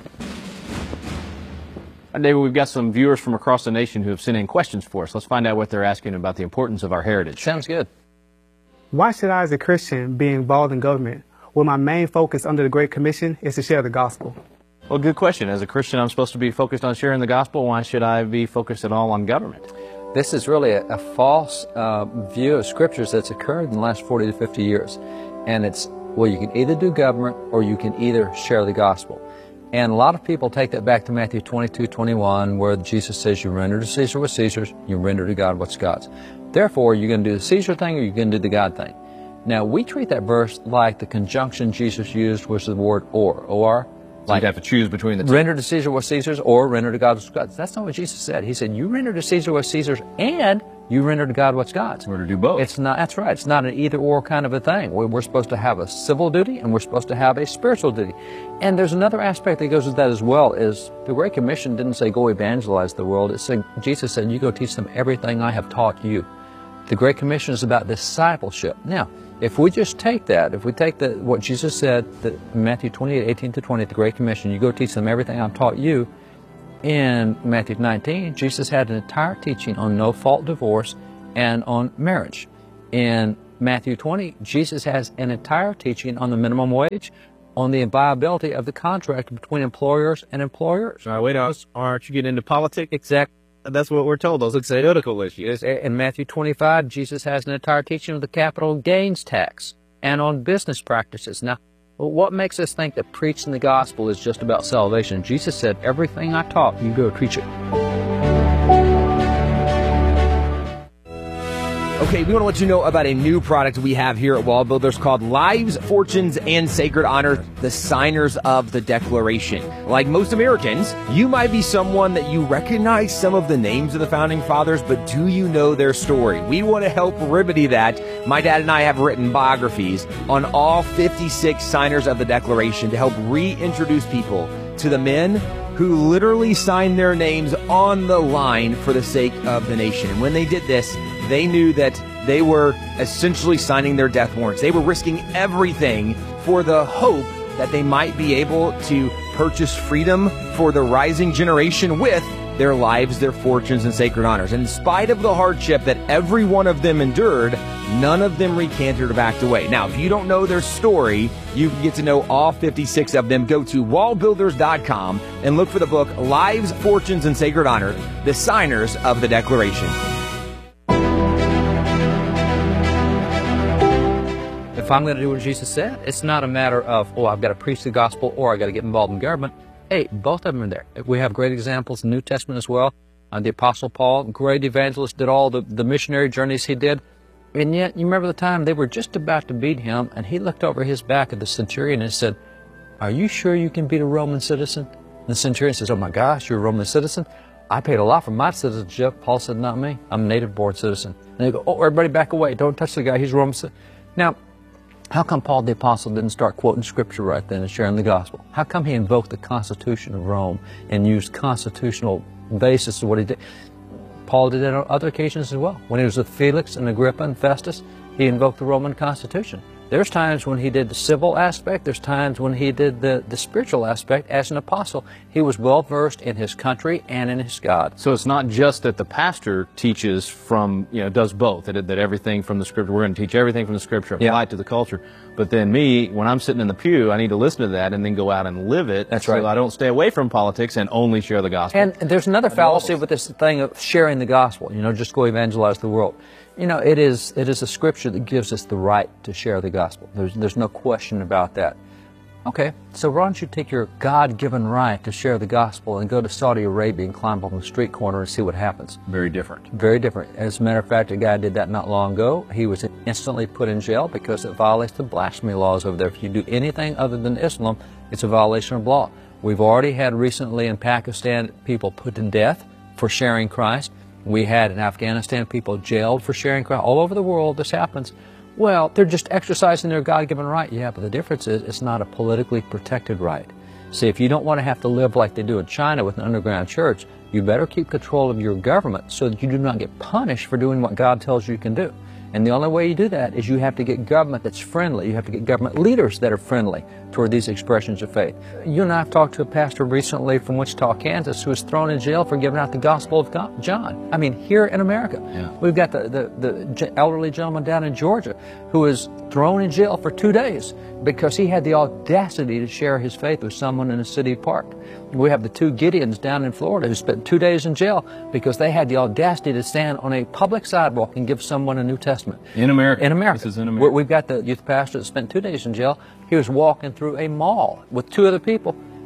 David, we've got some viewers from across the nation who have sent in questions for us. Let's find out what they're asking about the importance of our heritage. Sounds good. Why should I, as a Christian, be involved in government when my main focus under the Great Commission is to share the gospel? Well, good question. As a Christian, I'm supposed to be focused on sharing the gospel. Why should I be focused at all on government? This is really a, a false uh, view of scriptures that's occurred in the last forty to fifty years. And it's, well, you can either do government or you can either share the gospel. And a lot of people take that back to Matthew twenty-two, twenty-one, where Jesus says, you render to Caesar what's Caesar's, you render to God what's God's. Therefore, you're going to do the Caesar thing or you're going to do the God thing. Now, we treat that verse like the conjunction Jesus used was the word or, or. So Like, you'd have to choose between the two. render to Caesar what's Caesar's or render to God what's God's. That's not what Jesus said. He said, you render to Caesar what's Caesar's and you render to God what's God's. We're to do both. It's not, that's right. It's not an either or kind of a thing. We're, we're supposed to have a civil duty and we're supposed to have a spiritual duty. And there's another aspect that goes with that as well is the Great Commission didn't say go evangelize the world. It said, Jesus said, you go teach them everything I have taught you. The Great Commission is about discipleship. Now, if we just take that, if we take the, what Jesus said, that Matthew twenty-eight, eighteen to twenty, the Great Commission, you go teach them everything I've taught you. In Matthew nineteen, Jesus had an entire teaching on no-fault divorce and on marriage. In Matthew twenty, Jesus has an entire teaching on the minimum wage, on the viability of the contract between employers and employers. All right, wait on. Aren't you getting into politics? Exactly. That's what we're told. Those are political issues. In Matthew twenty-five, Jesus has an entire teaching on the capital gains tax and on business practices. Now, what makes us think that preaching the gospel is just about salvation? Jesus said, everything I taught, you go preach it. Okay, we want to let you know about a new product we have here at Wall Builders called Lives, Fortunes, and Sacred Honor, the Signers of the Declaration. Like most Americans, you might be someone that you recognize some of the names of the Founding Fathers, but do you know their story? We want to help remedy that. My dad and I have written biographies on all fifty-six signers of the Declaration to help reintroduce people to the men who literally signed their names on the line for the sake of the nation. And when they did this, they knew that they were essentially signing their death warrants. They were risking everything for the hope that they might be able to purchase freedom for the rising generation with their lives, their fortunes, and sacred honors. And in spite of the hardship that every one of them endured, none of them recanted or backed away. Now, if you don't know their story, you can get to know all fifty-six of them. Go to wall builders dot com and look for the book, Lives, Fortunes, and Sacred Honor, the Signers of the Declaration. If I'm going to do what Jesus said, it's not a matter of, oh, I've got to preach the gospel or I've got to get involved in government. Hey, both of them are there. We have great examples in the New Testament as well. Uh, the Apostle Paul, great evangelist, did all the, the missionary journeys he did. And yet, you remember the time they were just about to beat him, and he looked over his back at the centurion and said, are you sure you can beat a Roman citizen? And the centurion says, oh my gosh, you're a Roman citizen? I paid a lot for my citizenship. Paul said, not me. I'm a native-born citizen. And they go, oh, everybody back away. Don't touch the guy. He's a Roman citizen. Now, how come Paul the Apostle didn't start quoting Scripture right then and sharing the gospel? How come he invoked the Constitution of Rome and used constitutional basis of what he did? Paul did that on other occasions as well. When he was with Felix and Agrippa and Festus, he invoked the Roman Constitution. There's times when he did the civil aspect. There's times when he did the, the spiritual aspect. As an apostle, he was well-versed in his country and in his God. So it's not just that the pastor teaches from, you know, does both, that, that everything from the Scripture, we're going to teach everything from the Scripture applied yeah. to the culture. But then me, when I'm sitting in the pew, I need to listen to that and then go out and live it. That's so right. I don't stay away from politics and only share the gospel. And there's another fallacy with this thing of sharing the gospel, you know, just go evangelize the world. You know, it is it is a scripture that gives us the right to share the gospel. There's, there's no question about that. Okay, so why don't you take your God-given right to share the gospel and go to Saudi Arabia and climb up on the street corner and see what happens? Very different. Very different. As a matter of fact, a guy did that not long ago. He was instantly put in jail because it violates the blasphemy laws over there. If you do anything other than Islam, it's a violation of law. We've already had recently in Pakistan people put to death for sharing Christ. We had in Afghanistan people jailed for sharing Christ. All over the world this happens. Well, they're just exercising their God-given right. Yeah, but the difference is it's not a politically protected right. See, if you don't want to have to live like they do in China with an underground church, you better keep control of your government so that you do not get punished for doing what God tells you you can do. And the only way you do that is you have to get government that's friendly. You have to get government leaders that are friendly toward these expressions of faith. You and I have talked to a pastor recently from Wichita, Kansas, who was thrown in jail for giving out the Gospel of God, John. I mean, here in America. Yeah. We've got the, the, the elderly gentleman down in Georgia who was thrown in jail for two days because he had the audacity to share his faith with someone in a city park. We have the two Gideons down in Florida who spent two days in jail because they had the audacity to stand on a public sidewalk and give someone a New Testament. In America. In America. This is in America. We've got the youth pastor that spent two days in jail. He was walking through a mall with two other people.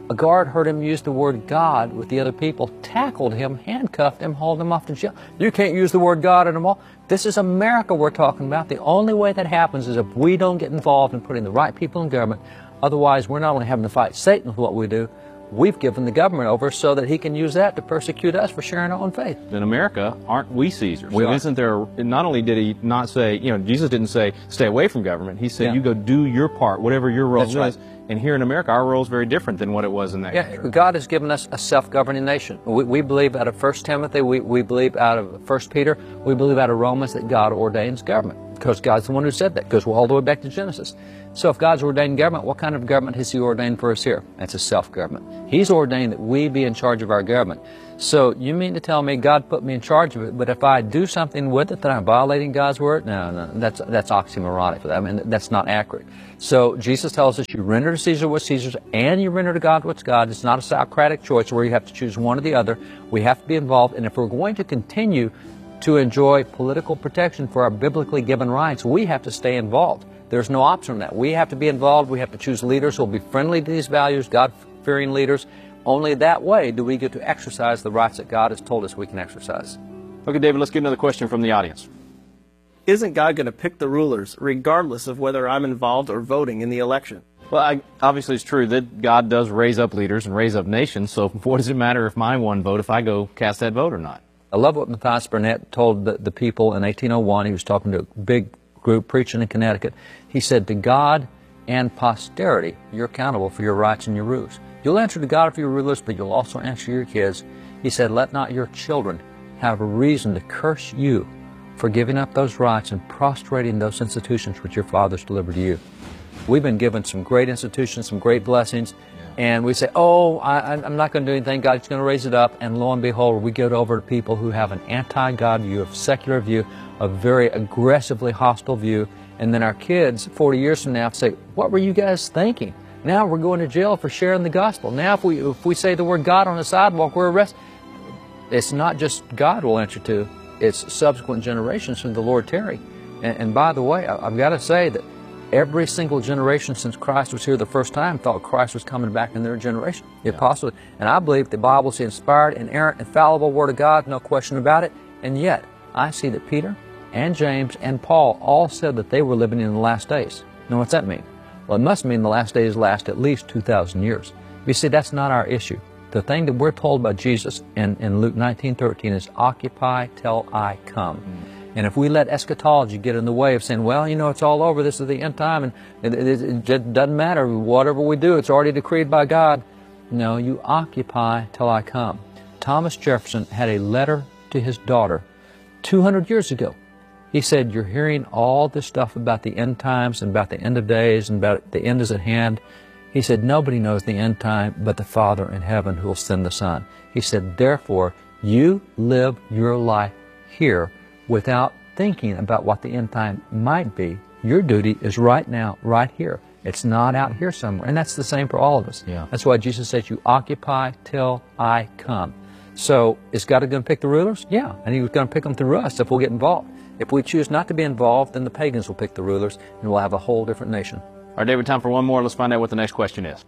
A guard heard him use the word God with the other people, tackled him, handcuffed him, hauled him off to jail. You can't use the word God in a mall. This is America we're talking about. The only way that happens is if we don't get involved in putting the right people in government. Otherwise, we're not only having to fight Satan with what we do, we've given the government over so that he can use that to persecute us for sharing our own faith. In America, aren't we Caesars? We so are. Isn't there, not only did he not say, you know, Jesus didn't say, stay away from government. He said, Yeah. you go do your part, whatever your role That's right. is. And here in America, our role is very different than what it was in that Yeah, country. God has given us a self-governing nation. We, we believe out of First Timothy, we, we believe out of First Peter, we believe out of Romans that God ordains government. Because God's the one who said that. It goes all the way back to Genesis. So if God's ordained government, what kind of government has He ordained for us here? That's a self-government. He's ordained that we be in charge of our government. So you mean to tell me God put me in charge of it, but if I do something with it, then I'm violating God's word? No, no, that's that's oxymoronic. I mean, that's not accurate. So Jesus tells us you render to Caesar what's Caesar's and you render to God what's God. It's not a Socratic choice where you have to choose one or the other. We have to be involved, and if we're going to continue to enjoy political protection for our biblically given rights, we have to stay involved. There's no option on that. We have to be involved. We have to choose leaders who will be friendly to these values, God-fearing leaders. Only that way do we get to exercise the rights that God has told us we can exercise. Okay, David, let's get another question from the audience. Isn't God going to pick the rulers regardless of whether I'm involved or voting in the election? Well, I, obviously it's true that God does raise up leaders and raise up nations, so what does it matter if my one vote, if I go cast that vote or not? I love what Matthias Burnett told the, the people in eighteen oh one. He was talking to a big group preaching in Connecticut. He said, to God and posterity, you're accountable for your rights and your rules. You'll answer to God for your rulers, but you'll also answer your kids. He said, let not your children have a reason to curse you for giving up those rights and prostrating those institutions which your fathers delivered to you. We've been given some great institutions, some great blessings, and we say, oh, I, I'm not going to do anything, God's going to raise it up, and lo and behold, we get over to people who have an anti-God view, a secular view, a very aggressively hostile view, and then our kids, forty years from now, say, what were you guys thinking? Now we're going to jail for sharing the gospel. Now if we, if we say the word God on the sidewalk, we're arrested. It's not just God we'll answer to, it's subsequent generations from the Lord tarry. And, and by the way, I, I've got to say that every single generation since Christ was here the first time thought Christ was coming back in their generation. The yeah. apostles, and I believe the Bible is the inspired, inerrant, infallible Word of God, no question about it. And yet, I see that Peter and James and Paul all said that they were living in the last days. Now, what's that mean? Well, it must mean the last days last at least two thousand years. But you see, that's not our issue. The thing that we're told by Jesus in, in Luke nineteen thirteen is, occupy till I come. Mm. And if we let eschatology get in the way of saying, well, you know, it's all over, this is the end time, and it, it, it doesn't matter, whatever we do, it's already decreed by God. No, you occupy till I come. Thomas Jefferson had a letter to his daughter two hundred years ago. He said, you're hearing all this stuff about the end times and about the end of days and about the end is at hand. He said, nobody knows the end time but the Father in heaven who will send the Son. He said, therefore, you live your life here without thinking about what the end time might be. Your duty is right now, right here. It's not out here somewhere. And that's the same for all of us. Yeah. That's why Jesus says, you occupy till I come. So is God going to pick the rulers? Yeah. And He was going to pick them through us if we'll get involved. If we choose not to be involved, then the pagans will pick the rulers, and we'll have a whole different nation. All right, David, time for one more. Let's find out what the next question is.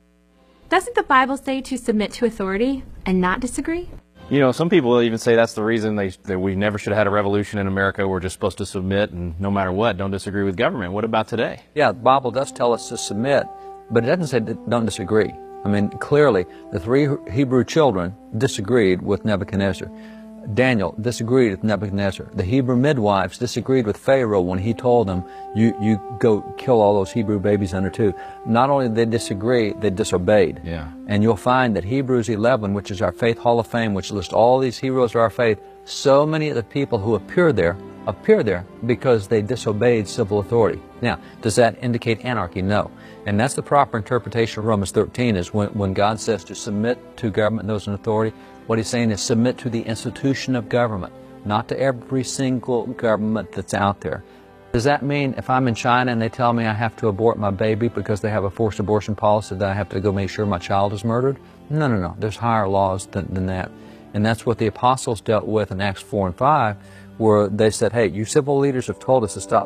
Doesn't the Bible say to submit to authority and not disagree? You know, some people even say that's the reason they, that we never should have had a revolution in America. We're just supposed to submit and no matter what, don't disagree with government. What about today? Yeah, the Bible does tell us to submit, but it doesn't say don't disagree. I mean, clearly, the three Hebrew children disagreed with Nebuchadnezzar. Daniel disagreed with Nebuchadnezzar. The Hebrew midwives disagreed with Pharaoh when he told them, you, you go kill all those Hebrew babies under two. Not only did they disagree, they disobeyed. Yeah. And you'll find that Hebrews eleven, which is our Faith Hall of Fame, which lists all these heroes of our faith, so many of the people who appear there, appear there because they disobeyed civil authority. Now, does that indicate anarchy? No. And that's the proper interpretation of Romans thirteen, is when, when God says to submit to government and those in authority, what He's saying is submit to the institution of government, not to every single government that's out there. Does that mean if I'm in China and they tell me I have to abort my baby because they have a forced abortion policy that I have to go make sure my child is murdered? No, no, no. There's higher laws than, than that. And that's what the apostles dealt with in Acts four and five, where they said, hey, you civil leaders have told us to stop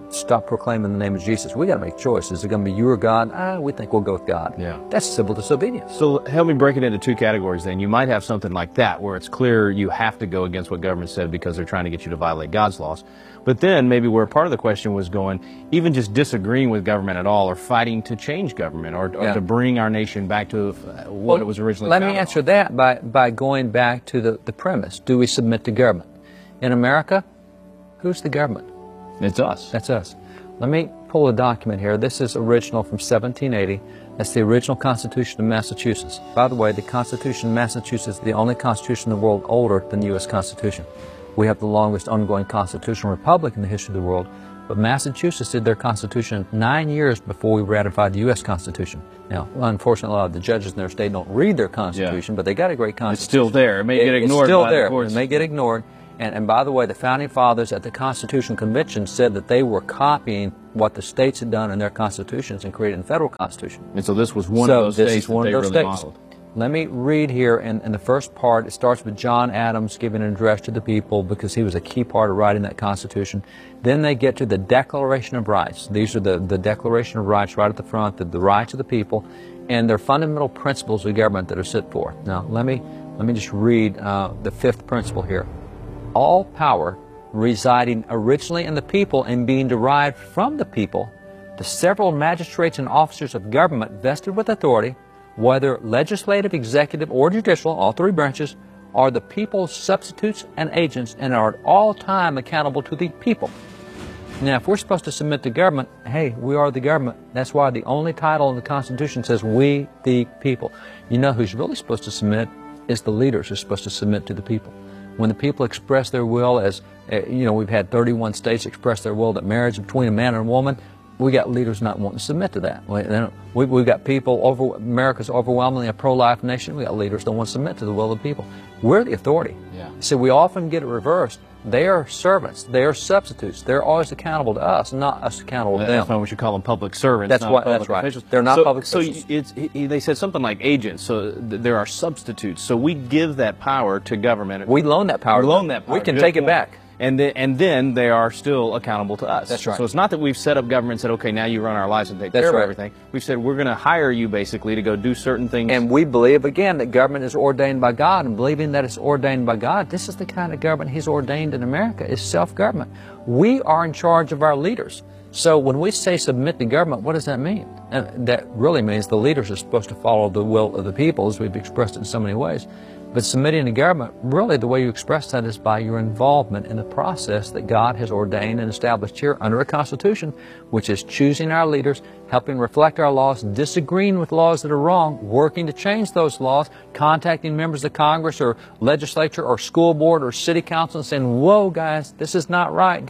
stop proclaiming the name of Jesus. We got to make a choice. Is it going to be you or God? Ah, we think we'll go with God. Yeah. That's civil disobedience. So help me break it into two categories then. You might have something like that where it's clear you have to go against what government said because they're trying to get you to violate God's laws. But then maybe where part of the question was going, even just disagreeing with government at all or fighting to change government or, or Yeah. to bring our nation back to what Well, it was originally Let me founded answer that by, by going back to the, the premise. Do we submit to government? In America, who's the government? It's us. That's us. Let me pull a document here. This is original from seventeen eighty. That's the original Constitution of Massachusetts. By the way, the Constitution of Massachusetts is the only constitution in the world older than the U S Constitution. We have the longest ongoing constitutional republic in the history of the world, but Massachusetts did their constitution nine years before we ratified the U S Constitution. Now, unfortunately, a lot of the judges in their state don't read their constitution, Yeah. but they got a great constitution. It's still there. It may get ignored It's still by the there. courts. It may get ignored. And, and by the way, the Founding Fathers at the Constitutional Convention said that they were copying what the states had done in their constitutions and creating a federal constitution. And so this was one so of those this states is one that of they those really states. modeled. Let me read here in, in the first part. It starts with John Adams giving an address to the people because he was a key part of writing that Constitution. Then they get to the Declaration of Rights. These are the, the Declaration of Rights right at the front, the, the rights of the people, and their fundamental principles of government that are set forth. Now, let me, let me just read uh, the fifth principle here. All power residing originally in the people and being derived from the people, the several magistrates and officers of government vested with authority, whether legislative, executive, or judicial, all three branches, are the people's substitutes and agents and are at all time accountable to the people. Now, if we're supposed to submit to government, hey, we are the government. That's why the only title in the Constitution says, we the people. You know who's really supposed to submit is the leaders who are supposed to submit to the people. When the people express their will, as uh, you know, we've had thirty-one states express their will that marriage between a man and a woman, we got leaders not wanting to submit to that. We, we, we've got people, over, America's overwhelmingly a pro-life nation, we got leaders that don't want to submit to the will of the people. We're the authority. Yeah. So we often get it reversed. They are servants. They are substitutes. They're always accountable to us, not us accountable to them. That's why we should call them public servants. That's not what. public That's right. officials. They're not so, public so officials. it's, he, they said something like agents. So th- there are substitutes. So we give that power to government. We loan that power. We loan that power. We can Good take it point. back. And then, and then they are still accountable to us. That's right. So it's not that we've set up government and said, okay, now you run our lives and take That's care right. of everything. We've said we're going to hire you basically to go do certain things. And we believe, again, that government is ordained by God. And believing that it's ordained by God, this is the kind of government He's ordained in America, is self-government. We are in charge of our leaders. So when we say submit to government, what does that mean? Uh, that really means the leaders are supposed to follow the will of the people, as we've expressed it in so many ways. But submitting to government, really the way you express that is by your involvement in the process that God has ordained and established here under a Constitution, which is choosing our leaders, helping reflect our laws, disagreeing with laws that are wrong, working to change those laws, contacting members of Congress or legislature or school board or city council and saying, whoa, guys, this is not right.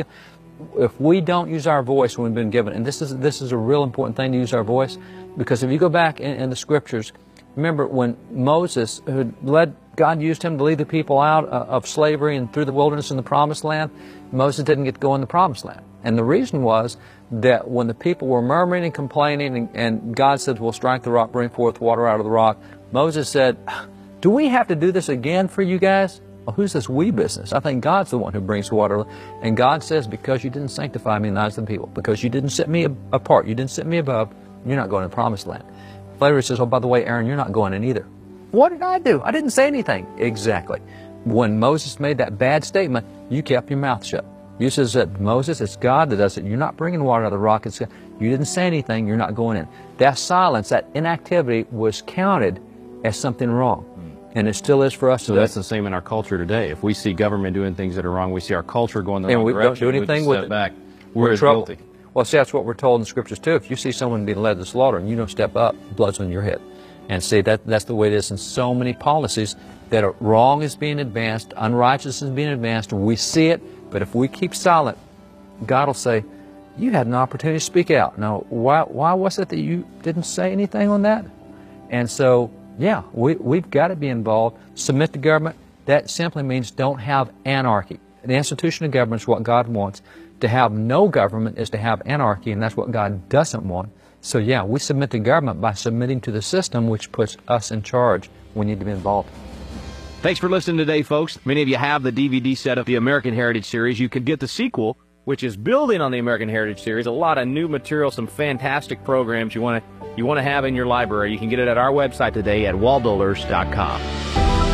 If we don't use our voice when we've been given, and this is, this is a real important thing to use our voice, because if you go back in, in the Scriptures, remember when Moses, who led, God used him to lead the people out of slavery and through the wilderness in the Promised Land, Moses didn't get to go in the Promised Land. And the reason was that when the people were murmuring and complaining, and, and God said, well, strike the rock, bring forth water out of the rock, Moses said, do we have to do this again for you guys? Well, who's this we business? I think God's the one who brings water. And God says, because you didn't sanctify me in the eyes of the people, because you didn't set me apart, you didn't set me above, you're not going to the Promised Land. Later he says, oh, by the way, Aaron, you're not going in either. What did I do? I didn't say anything. Exactly. When Moses made that bad statement, you kept your mouth shut. You said that Moses, it's God that does it. You're not bringing water out of the rock. It's God. You didn't say anything. You're not going in. That silence, that inactivity was counted as something wrong. And it still is for us So today. that's the same in our culture today. If we see government doing things that are wrong, we see our culture going the and wrong we direction. don't do anything we with step it. back. We're We're in as trouble. guilty. Well, see, that's what we're told in the Scriptures too. If you see someone being led to slaughter and you don't step up, blood's on your head. And see, that that's the way it is in so many policies, that are wrong is being advanced, unrighteousness is being advanced. We see it, but if we keep silent, God will say, you had an opportunity to speak out. Now, why why was it that you didn't say anything on that? And so, yeah, we, we've got to be involved. Submit to government. That simply means don't have anarchy. The institution of government is what God wants. To have no government is to have anarchy, and that's what God doesn't want. So, yeah, we submit to government by submitting to the system which puts us in charge. We need to be involved. Thanks for listening today, folks. Many of you have the D V D set of the American Heritage series. You can get the sequel which is building on the American Heritage Series. A lot of new material, some fantastic programs you want to you want to have in your library. You can get it at our website today at wall builders dot com.